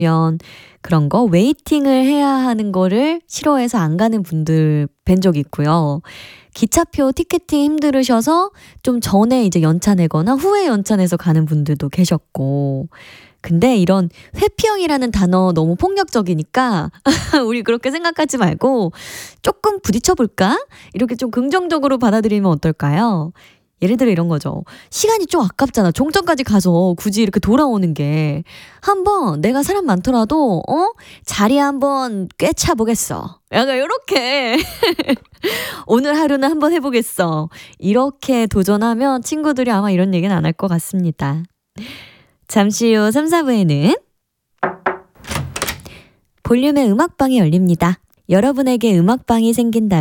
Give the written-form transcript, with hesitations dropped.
그런 거 웨이팅을 해야 하는 거를 싫어해서 안 가는 분들 뵌 적 있고요. 기차표 티켓팅 힘들으셔서 좀 전에 이제 연차 내거나 후에 연차 내서 가는 분들도 계셨고. 근데 이런 회피형이라는 단어 너무 폭력적이니까 우리 그렇게 생각하지 말고 조금 부딪혀 볼까? 이렇게 좀 긍정적으로 받아들이면 어떨까요? 예를 들어 이런 거죠. 시간이 좀 아깝잖아. 종점까지 가서 굳이 이렇게 돌아오는 게. 한번 내가 사람 많더라도 자리 한번 꿰차 보겠어. 약간 요렇게 오늘 하루는 한번 해보겠어. 이렇게 도전하면 친구들이 아마 이런 얘기는 안 할 것 같습니다. 잠시 후 3, 4부에는 볼륨의 음악방이 열립니다. 여러분에게 음악방이 생긴다.